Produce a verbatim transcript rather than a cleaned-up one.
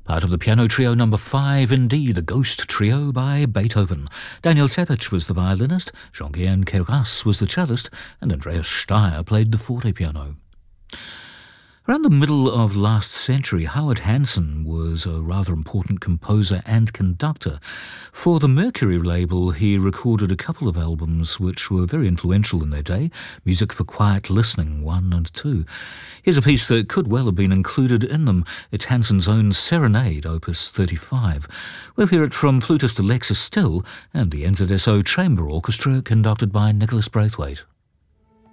Part of the piano trio number five in D, the Ghost Trio by Beethoven. Daniel Tepic was the violinist, Jean-Guyen Queyras was the cellist, and Andreas Steyr played the forte piano. Around the middle of last century, Howard Hanson was a rather important composer and conductor. For the Mercury label, he recorded a couple of albums which were very influential in their day, Music for Quiet Listening one and two. Here's a piece that could well have been included in them. It's Hanson's own Serenade, opus thirty-five. We'll hear it from flutist Alexis Still and the N Z S O Chamber Orchestra, conducted by Nicholas Braithwaite.